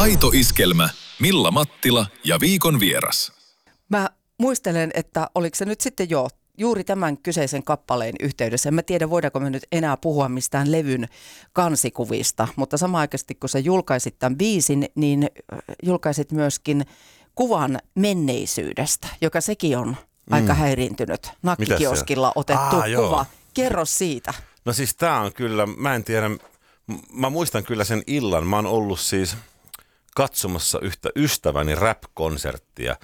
Aito iskelmä, Milla Mattila ja viikon vieras. Mä muistelen, että oliko se nyt sitten juuri tämän kyseisen kappaleen yhteydessä. En mä tiedä, voidaanko me nyt enää puhua mistään levyn kansikuvista, mutta samanaikaisesti kun sä julkaisit tämän biisin, niin julkaisit myöskin kuvan menneisyydestä, joka sekin on aika häiriintynyt. Nakkikioskilla otettu kuva. Joo. Kerro siitä. No siis tää on kyllä, mä en tiedä, mä muistan kyllä sen illan. Mä oon ollut siis katsomassa yhtä ystäväni rap-konserttia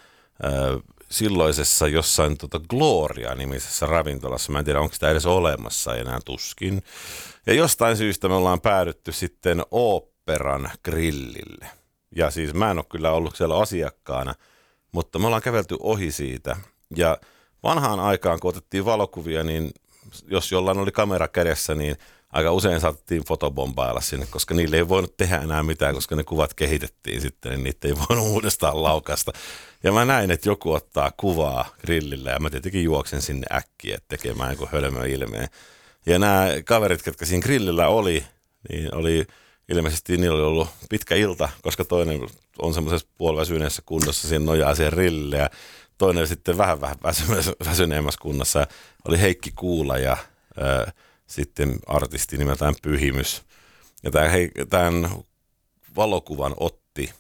silloisessa jossain Gloria-nimisessä ravintolassa. Mä en tiedä, onko sitä edes olemassa enää, tuskin. Ja jostain syystä me ollaan päädytty sitten Oopperan grillille. Ja siis mä en ole kyllä ollut siellä asiakkaana, mutta me ollaan kävelty ohi siitä. Ja vanhaan aikaan, kun otettiin valokuvia, niin jos jollain oli kamera kädessä, niin aika usein saatettiin fotobombailla sinne, koska niille ei voinut tehdä enää mitään, koska ne kuvat kehitettiin sitten, niin niitä ei voinut uudestaan laukasta. Ja mä näin, että joku ottaa kuvaa grillillä, ja mä tietenkin juoksen sinne äkkiä tekemään joku hölmö ilmeen. Ja nämä kaverit, jotka siinä grillillä oli, niin oli ilmeisesti niillä oli ollut pitkä ilta, koska toinen on semmoisessa puoliväsyneessä kunnossa, siinä nojaa siihen grillille, ja toinen sitten vähän väsyneemmässä kunnossa. Oli Heikki Kuula ja sitten artisti nimeltään Pyhimys. Ja tämän valokuvan otti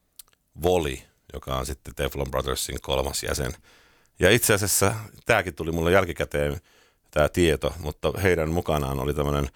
Voli, joka on sitten Teflon Brothersin 3. jäsen. Ja itse asiassa tämäkin tuli mulle jälkikäteen, tämä tieto, mutta heidän mukanaan oli tämmöinen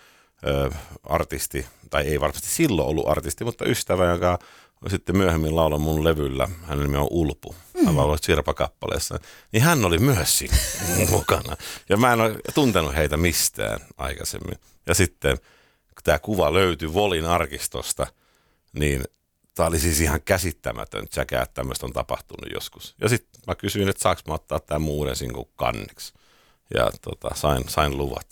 artisti, tai ei varmasti silloin ollut artisti, mutta ystävä, joka sitten myöhemmin laulan mun levyllä, hänen nimi on Ulpu, hän lauloi Sirpa-kappaleessa, niin hän oli myös siinä mukana. Ja mä en ole tuntenut heitä mistään aikaisemmin. Ja sitten, kun tämä kuva löytyi Volin arkistosta, niin tämä oli siis ihan käsittämätön tsäkää, että tämmöistä on tapahtunut joskus. Ja sitten mä kysyin, että saanko mä ottaa tämän muuden kanniksi. Ja sain luvat.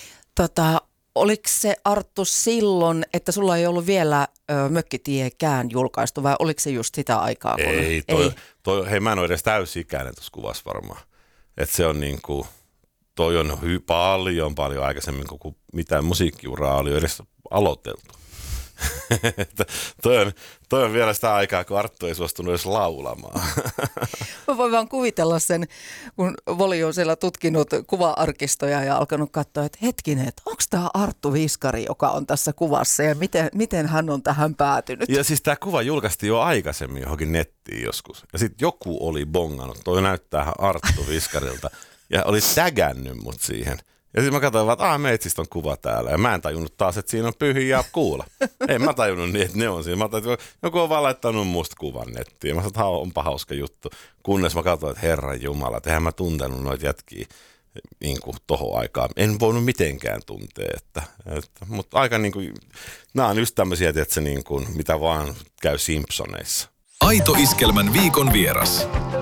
Oliko se, Arttu, silloin, että sulla ei ollut vielä Mökkitiekään julkaistu, vai oliko se just sitä aikaa? Kun... Ei. Hei, mä en ole edes täysi-ikäinen tuossa kuvassa varmaan. Että se on niinku, toi on paljon aikaisemmin, kuin mitään musiikkiuraa oli edes aloiteltu. toi on vielä sitä aikaa, kun Arttu ei suostunut edes laulamaan. Mä voin vaan kuvitella sen, kun Voli on siellä tutkinut kuva-arkistoja ja alkanut katsoa, että hetkinen, että onko tämä Arttu Viskari, joka on tässä kuvassa ja miten hän on tähän päätynyt? Ja siis tämä kuva julkaistiin jo aikaisemmin johonkin nettiin joskus. Ja sitten joku oli bongannut, toi näyttää Arttu Viskarilta ja oli tägännyt mut siihen. Ja sitten mä katsoin, että meitsistä on kuva täällä. Ja mä en tajunnut taas, että siinä on Pyhi ja Kuula. En mä tajunnut niin, että ne on siinä. Mä ajattelin, että joku on vaan laittanut musta kuvan nettiin. Mä sanoin, että onpa hauska juttu. Kunnes mä katsoin, että Herran Jumala, että eihän mä tuntenut noita jätkiä niin kuin tohon aikaan. En voinut mitenkään tuntea. Mutta aika niin kuin, nämä on just tämmöisiä, että se niin kuin, mitä vaan käy Simpsoneissa. Aito iskelmän viikon vieras.